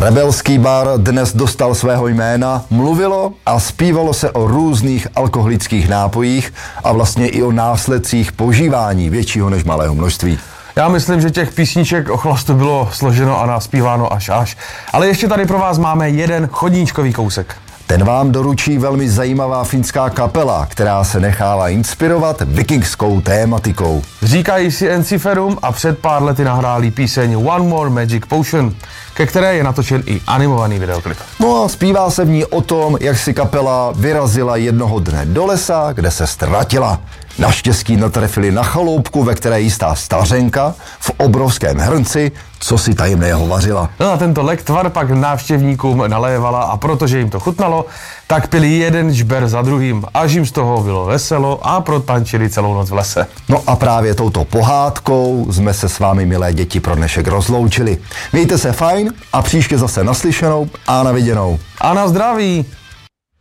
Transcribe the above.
Rebelský bar dnes dostal svého jména, mluvilo a zpívalo se o různých alkoholických nápojích a vlastně i o následcích požívání většího než malého množství. Já myslím, že těch písniček o chlastu bylo složeno a naspíváno až. Ale ještě tady pro vás máme jeden chodníčkový kousek. Ten vám doručí velmi zajímavá finská kapela, která se nechala inspirovat vikingskou tématikou. Říkají si Enciferum a před pár lety nahráli píseň One More Magic Potion, ke které je natočen i animovaný videoklip. No a zpívá se v ní o tom, jak si kapela vyrazila jednoho dne do lesa, kde se ztratila. Naštěstí natrefili na chaloupku, ve které jistá stařenka v obrovském hrnci co si tajemného vařila. No a tento lektvar pak návštěvníkům nalévala a protože jim to chutnalo, tak pili jeden žber za druhým, až jim z toho bylo veselo a protančili celou noc v lese. No a právě touto pohádkou jsme se s vámi, milé děti, pro dnešek rozloučili. Mějte se fajn a příště zase naslyšenou a na viděnou. A na zdraví!